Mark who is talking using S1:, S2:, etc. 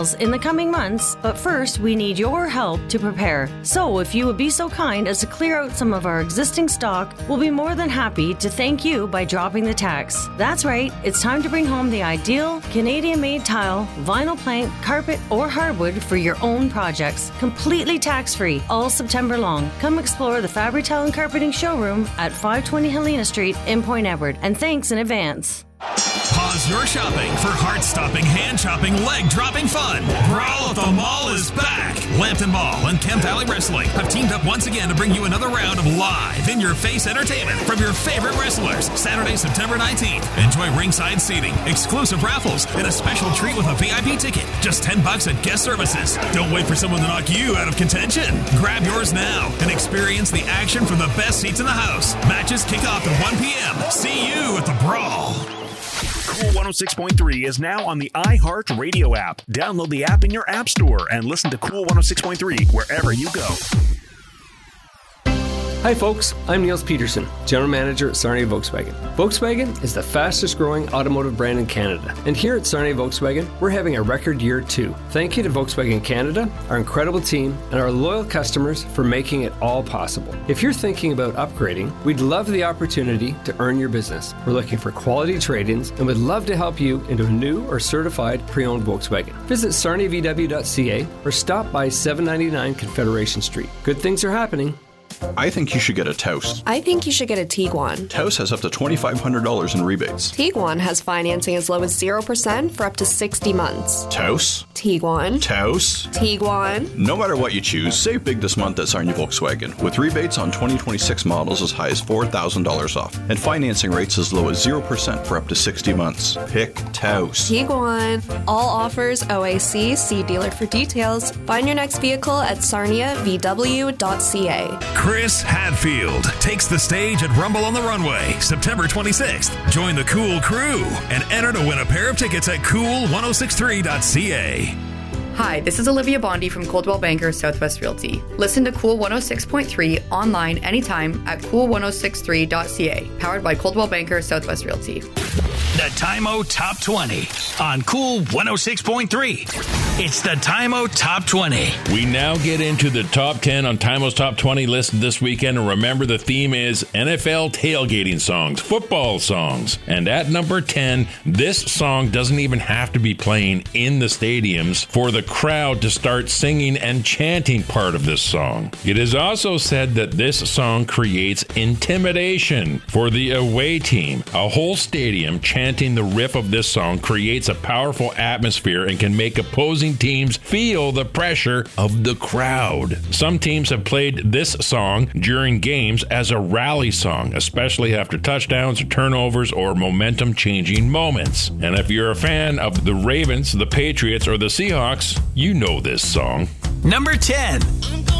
S1: in the coming months, but first we need your help to prepare. So if you would be so kind as to clear out some of our existing stock, we'll be more than happy to thank you by dropping the tax. That's right, it's time to bring home the ideal Canadian-made tile, vinyl plank, carpet, or hardwood for your own projects. Completely tax-free all September long. Come explore the Fabri-Tile and Carpeting showroom at 520 Helena Street in Point Edward. And thanks in advance.
S2: Pause your shopping for heart-stopping, hand-chopping, leg-dropping fun. Brawl at the Mall is back. Lambton Mall and Kemp Valley Wrestling have teamed up once again to bring you another round of live, in-your-face entertainment from your favorite wrestlers. Saturday, September 19th. Enjoy ringside seating, exclusive raffles, and a special treat with a VIP ticket. Just $10 at guest services. Don't wait for someone to knock you out of contention. Grab yours now and experience the action from the best seats in the house. Matches kick off at 1 p.m. See you at the Brawl.
S3: Cool 106.3 is now on the iHeart Radio app. Download the app in your app store and listen to Cool 106.3 wherever you go.
S4: Hi folks, I'm Niels Peterson, General Manager at Sarnia Volkswagen. Volkswagen is the fastest growing automotive brand in Canada, and here at Sarnia Volkswagen, we're having a record year too. Thank you to Volkswagen Canada, our incredible team, and our loyal customers for making it all possible. If you're thinking about upgrading, we'd love the opportunity to earn your business. We're looking for quality trade-ins and would love to help you into a new or certified pre-owned Volkswagen. Visit sarniavw.ca or stop by 799 Confederation Street. Good things are happening.
S5: I think you should get a Taos.
S6: I think you should get a Tiguan.
S5: Taos has up to $2,500 in rebates.
S6: Tiguan has financing as low as 0% for up to 60 months.
S5: Taos?
S6: Tiguan.
S5: Taos?
S6: Tiguan.
S5: No matter what you choose, save big this month at Sarnia Volkswagen, with rebates on 2026 models as high as $4,000 off, and financing rates as low as 0% for up to 60 months. Pick Taos.
S6: Tiguan. All offers OAC. See dealer for details. Find your next vehicle at sarniavw.ca.
S2: Chris Hadfield takes the stage at Rumble on the Runway, September 26th. Join the Cool Crew and enter to win a pair of tickets at cool1063.ca.
S7: Hi, this is Olivia Bondi from Coldwell Banker Southwest Realty. Listen to Cool 106.3 online anytime at cool1063.ca, powered by Coldwell Banker Southwest Realty.
S2: The Time-O Top 20 on Cool 106.3. It's the Time-O Top 20.
S8: We now get into the top 10 on Time-O's Top 20 list this weekend. And remember, the theme is NFL tailgating songs, football songs. And at number 10, this song doesn't even have to be playing in the stadiums for the crowd to start singing and chanting part of this song. It is also said that this song creates intimidation for the away team. A whole stadium chanting the riff of this song creates a powerful atmosphere and can make opposing teams feel the pressure of the crowd. Some teams have played this song during games as a rally song, especially after touchdowns or turnovers or momentum-changing moments. And if you're a fan of the Ravens, the Patriots, or the Seahawks, you know this song.
S2: Number 10.